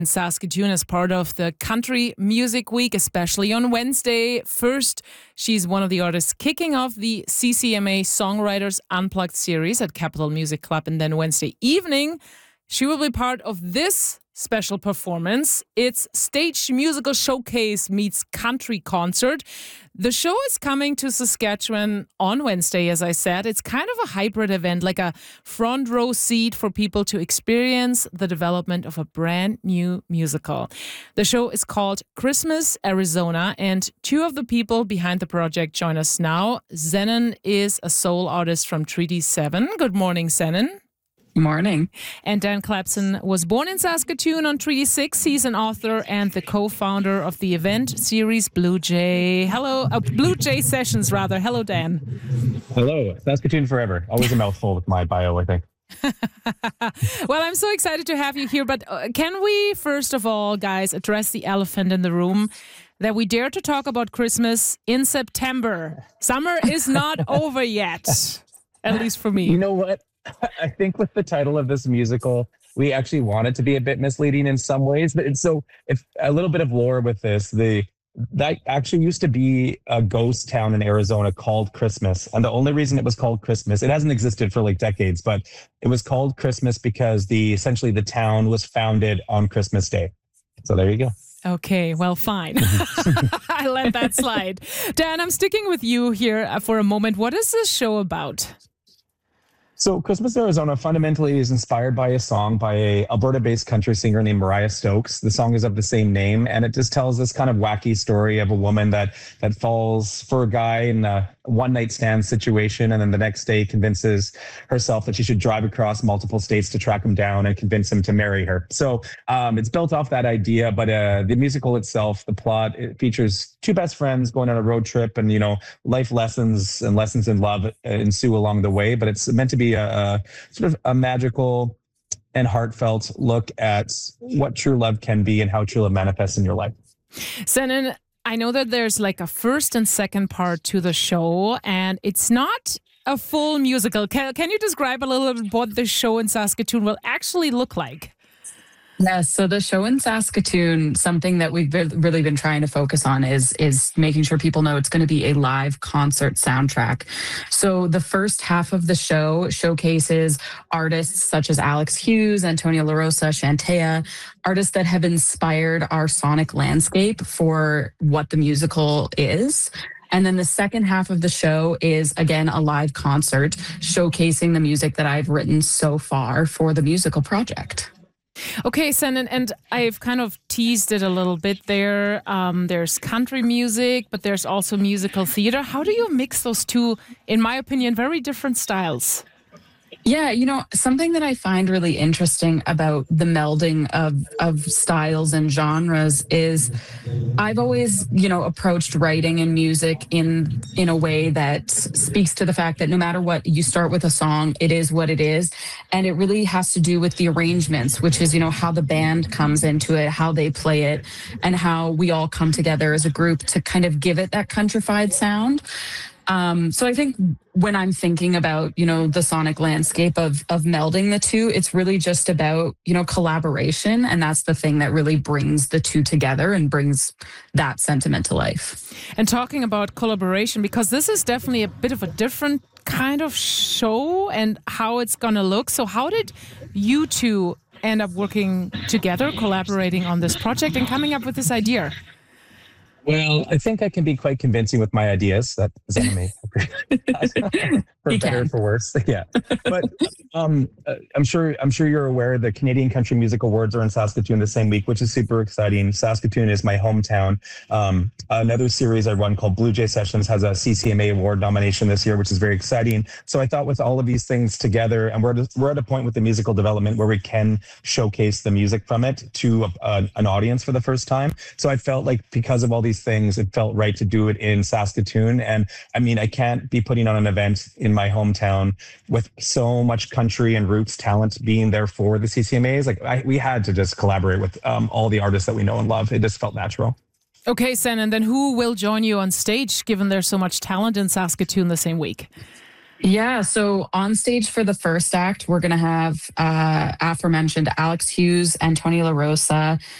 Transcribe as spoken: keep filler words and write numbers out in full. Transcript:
Saskatoon as part of the Country Music Week, especially on Wednesday. First, she's one of the artists kicking off the C C M A Songwriters Unplugged series at Capitol Music Club. And then Wednesday evening, she will be part of this special performance. It's Stage Musical Showcase meets Country Concert. The show is coming to Saskatchewan on Wednesday, as I said. It's kind of a hybrid event, like a front row seat for people to experience the development of a brand new musical. The show is called Christmas, Arizona, and two of the people behind the project join us now. Zenon is a soul artist from Treaty seven. Good morning, Zenon. Morning. And Dan Clapson was born in Saskatoon on Treaty six. He's an author and the co-founder of the event series Blue Jay. Hello, uh, Blue Jay Sessions, rather. Hello, Dan. Hello. Saskatoon forever. Always a mouthful with my bio, I think. Well, I'm so excited to have you here. But uh, can we, first of all, guys, address the elephant in the room? That we dare to talk about Christmas in September. Summer is not over yet, at least for me. You know what? I think with the title of this musical, we actually want it to be a bit misleading in some ways. But it's so, if a little bit of lore with this, the that actually used to be a ghost town in Arizona called Christmas. And the only reason it was called Christmas, it hasn't existed for like decades, but it was called Christmas because the essentially the town was founded on Christmas Day. So there you go. Okay, well, fine. I let that slide. Dan, I'm sticking with you here for a moment. What is this show about? So Christmas, Arizona fundamentally is inspired by a song by a Alberta-based country singer named Mariah Stokes. The song is of the same name, and it just tells this kind of wacky story of a woman that that falls for a guy in a one-night stand situation, and then the next day convinces herself that she should drive across multiple states to track him down and convince him to marry her. So um, it's built off that idea, but uh, the musical itself, the plot, it features two best friends going on a road trip, and you know, life lessons and lessons in love ensue along the way. But it's meant to be a, a sort of a magical and heartfelt look at what true love can be and how true love manifests in your life. Zenon, I know that there's like a first and second part to the show, and it's not a full musical. Can, can you describe a little bit what the show in Saskatoon will actually look like? Yes, so the show in Saskatoon, something that we've really been trying to focus on is is making sure people know it's going to be a live concert soundtrack. So the first half of the show showcases artists such as Alex Hughes, Antonia LaRosa, Shantea, artists that have inspired our sonic landscape for what the musical is. And then the second half of the show is, again, a live concert showcasing the music that I've written so far for the musical project. Okay, Zenon, and I've kind of teased it a little bit there. Um, there's country music, but there's also musical theater. How do you mix those two, in my opinion, very different styles? Yeah, you know, something that I find really interesting about the melding of of styles and genres is I've always, you know, approached writing and music in in a way that speaks to the fact that no matter what, you start with a song, it is what it is. And it really has to do with the arrangements, which is, you know, how the band comes into it, how they play it, and how we all come together as a group to kind of give it that countrified sound. Um, so I think when I'm thinking about, you know, the sonic landscape of of melding the two, it's really just about, you know, collaboration. And that's the thing that really brings the two together and brings that sentiment to life. And talking about collaboration, because this is definitely a bit of a different kind of show and how it's going to look. So how did you two end up working together, collaborating on this project and coming up with this idea? Well, I think I can be quite convincing with my ideas. That is me. For better or for worse. Yeah. But um, I'm sure I'm sure you're aware the Canadian Country Music Awards are in Saskatoon the same week, which is super exciting. Saskatoon is my hometown. Um, another series I run called Blue Jay Sessions has a C C M A award nomination this year, which is very exciting. So I thought with all of these things together, and we're, we're at a point with the musical development where we can showcase the music from it to a, a, an audience for the first time. So I felt like because of all these things, it felt right to do it in Saskatoon. And I mean, I can't be putting on an event in my hometown with so much country and roots talent being there for the C C M As. Like I, we had to just collaborate with um, all the artists that we know and love. It just felt natural. Okay, Sen, and then who will join you on stage, given there's so much talent in Saskatoon the same week? Yeah, so on stage for the first act, we're going to have uh, aforementioned Alex Hughes, Antonio La Rosa,